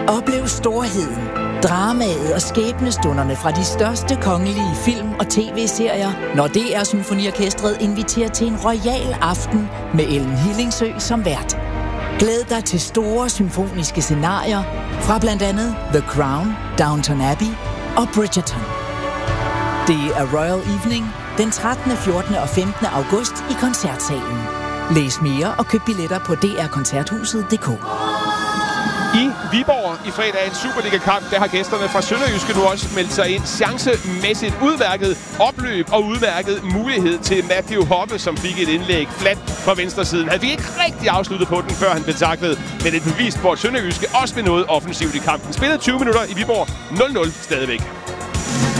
Oplev storheden, dramaet og skæbnestunderne fra de største kongelige film- og tv-serier, når DR Symfoniorkestret inviterer til en royal aften med Ellen Hillingsø som vært. Glæd dig til store symfoniske scenarier fra blandt andet The Crown, Downton Abbey og Bridgerton. Det er Royal Evening den 13., 14. og 15. august i Koncertsalen. Læs mere og køb billetter på drkoncerthuset.dk. I Viborg i fredagens Superliga-kamp, der har gæsterne fra Sønderjyske nu også meldt sig ind. Chancemæssigt udmærket opløb og udmærket mulighed til Matthew Hoppe, som fik et indlæg flat fra venstresiden. Havde vi ikke rigtig afsluttet på den, før han blev taklet, men et bevis på, at Sønderjyske også blev noget offensivt i kampen. Spillet 20 minutter i Viborg, 0-0 stadigvæk.